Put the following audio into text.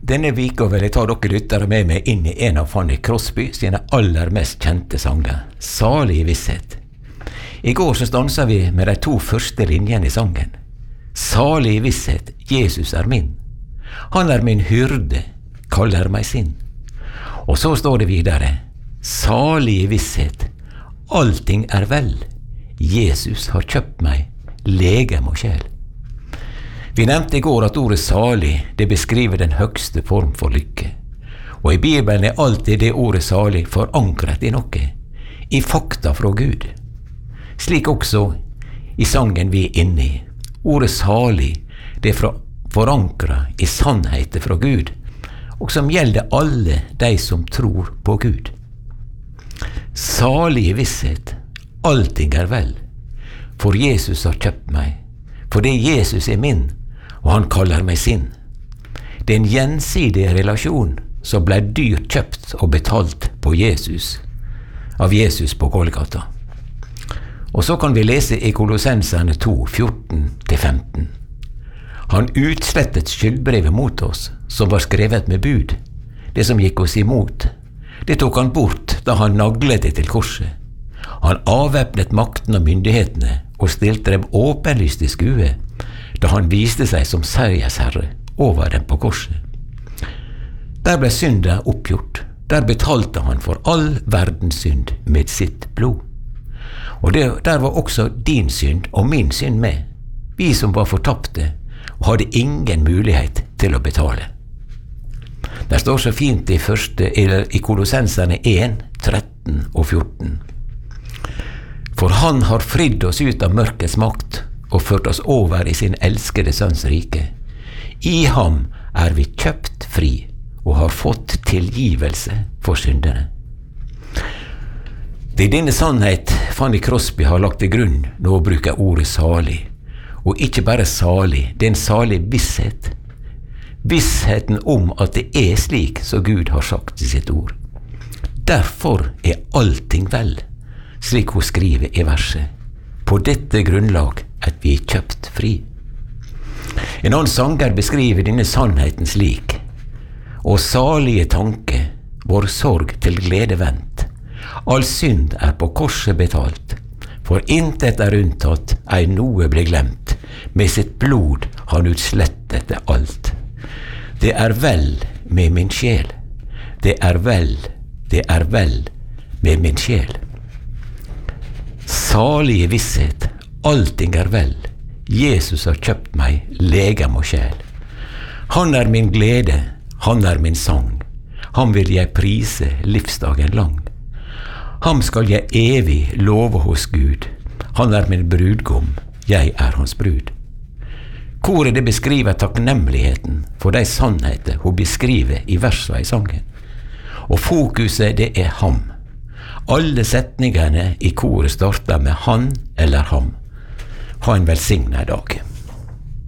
Denne vika vil jeg ta dere lyttere med meg inn i en av Fanny Crosby sine aller mest kjente sanger, Salig visshet. I går så stanset vi med de 2 første linjene i sangen. Salig visshet, Jesus er min. Han er min hyrde, kaller meg sin. Og så står det videre, salig visshet, allting er vel. Jesus har kjøpt meg, legem og sjel. Vi nevnte i går at ordet salig, det beskriver den høgste form for lykke. Og i Bibelen er alltid det ordet salig forankret i noe, i fakta fra Gud. Slik også i sangen vi er inne i. Ordet salig, det er forankret i sannheter fra Gud, og som gjelder alle de som tror på Gud. Salig visshet, allting er vel, for Jesus har kjøpt meg, fordi Jesus er min, og han kaller meg sin. Det er en gjensidig relasjon som ble dyrt kjøpt og betalt på Jesus, av Jesus på Golgata. Og så kan vi lese i Kolossenserne 2, 14-15. Han utslettet skyldbrevet mot oss, som var skrevet med bud. Det som gikk oss imot, det tok han bort da han naglet det til korset. Han avvæpnet makten og myndighetene og stilte dem åpenlyst i skue, da han viste seg som seiersherre over dem på korset. Der ble synden oppgjort. Der betalte han for all verdens synd med sitt blod. Og der var også din synd og min synd med, vi som var fortapte og hadde ingen mulighet til å betale. Det står så fint i Kolossenserne 1, 13 og 14. For han har fridd oss ut av mørkets makt og ført oss over i sin elskede sønns rike. I ham er vi kjøpt fri og har fått tilgivelse for syndene. Det er denne sannhet Fanny Crosby har lagt til grunn når hun bruker ordet salig. Og ikke bare salig, det er en salig visshet. Vissheten om at det er slik som Gud har sagt i sitt ord. Derfor er allting vel, slik hun skriver i verset. På dette grunnlag at vi er kjøpt fri. En annen sanger beskriver denne sannheten slik. Og salige tanke, vår sorg til glede vendt. All synd er på korset betalt. For intet er unntatt, ei noe ble glemt. Med sitt blod han utslettet det alt. Det er vel med min sjel. Det er vel med min sjel. Salige visshet, allting er vel. Jesus har kjøpt meg, legem og sjel. Han er min glede, han er min sang. Han vil jeg prise livsdagen lang. Ham skal jeg evig love hos Gud. Han er min brudgom, jeg er hans brud. Koret det beskriver takknemligheten for de sannheter hun beskriver i versene i sangen. Og fokuset det er ham. Alle setningene i koret starter med han eller ham. Ha en velsignet dag.